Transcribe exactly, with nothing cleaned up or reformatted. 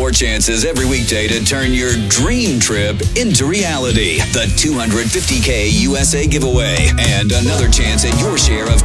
more chances every weekday to turn your dream trip into reality. The two hundred fifty K U S A giveaway and another chance at your share of